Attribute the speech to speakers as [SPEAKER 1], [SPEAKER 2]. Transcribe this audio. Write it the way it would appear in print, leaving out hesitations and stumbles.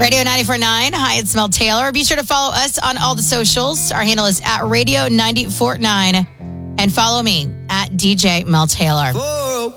[SPEAKER 1] Radio 94.9. Hi, it's Mel Taylor. Be sure to follow us on all the socials. Our handle is at Radio 94.9. And follow me at DJ Mel Taylor.